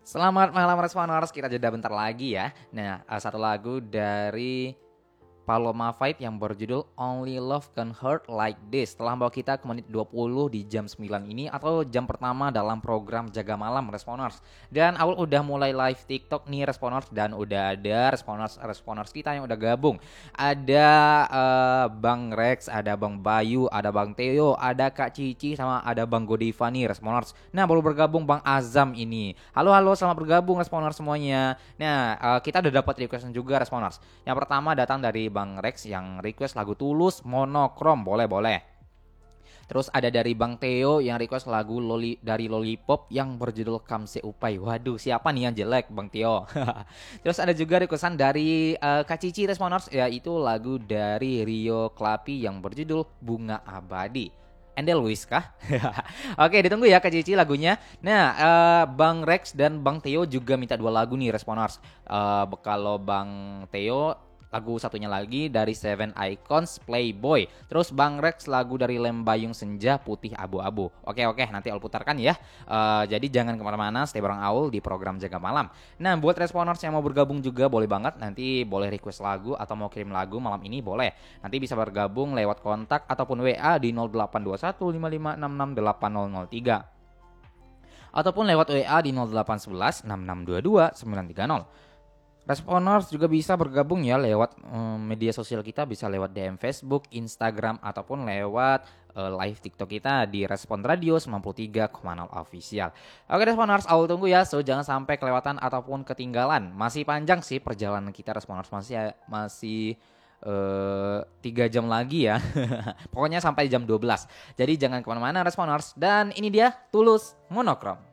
Selamat malam Responers, kita jeda bentar lagi ya. Nah, satu lagu dari Paloma Fight yang berjudul Only Love Can Hurt Like This telah membawa kita ke menit 20 di jam 9 ini atau jam pertama dalam program Jaga Malam Responers. Dan Aul udah mulai live TikTok nih Responers dan udah ada Responers kita yang udah gabung. Ada Bang Rex, ada Bang Bayu, ada Bang Theo, ada Kak Cici sama ada Bang Godiva nih Responers. Nah, baru bergabung Bang Azam ini. Halo halo, selamat bergabung Responers semuanya. Nah, kita udah dapat requestan juga Responers. Yang pertama datang dari Bang Rex yang request lagu Tulus Monokrom, boleh. Terus ada dari Bang Theo yang request lagu dari Lollipop yang berjudul Kamse Upai. Waduh, siapa nih yang jelek Bang Theo? Terus ada juga requestan dari Kak Cici Responers, yaitu lagu dari Rio Klapi yang berjudul Bunga Abadi. Endel Luis kah? Oke, ditunggu ya Kak Cici lagunya. Nah, Bang Rex dan Bang Theo juga minta dua lagu nih Responers. Kalau Bang Theo lagu satunya lagi dari Seven Icons Playboy. Terus Bang Rex lagu dari Lembayung Senja Putih Abu-Abu. Oke, nanti Aul putarkan ya. Jadi jangan kemana-mana, stay bareng Aul di program Jaga Malam. Nah, buat Responers yang mau bergabung juga boleh banget. Nanti boleh request lagu atau mau kirim lagu malam ini boleh. Nanti bisa bergabung lewat kontak ataupun WA di 0821 5566 8003 ataupun lewat WA di 0811 6622 930. Responers juga bisa bergabung ya lewat media sosial kita, bisa lewat DM Facebook, Instagram, ataupun lewat live TikTok kita di Respon Radio 93,0 Official. Oke Responers, Aul tunggu ya, so jangan sampai kelewatan ataupun ketinggalan. Masih panjang sih perjalanan kita Responers, masih 3 jam lagi ya. Pokoknya sampai jam 12. Jadi jangan kemana-mana Responers. Dan ini dia Tulus Monokrom.